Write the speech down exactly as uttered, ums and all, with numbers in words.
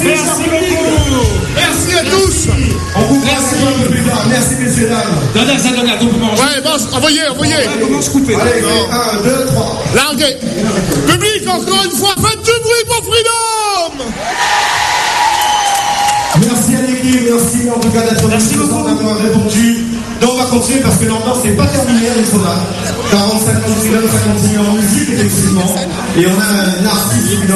Merci, merci beaucoup. Merci à tous. On vous remercie un peu plus tard. Merci, messieurs, dames. Dada, ça donne la double manche. Ouais, bon, envoyez, envoyez. Comment se couper? Allez, un, deux, trois. Larguez. Public, encore une fois, faites du bruit pour Freedom. Merci à l'équipe, merci en tout cas d'être Merci beaucoup d'avoir répondu. Donc on va continuer parce que normalement c'est pas terminé, il faudra quarante-cinq minutes, cinquante minutes en musique effectivement. Et on a un artiste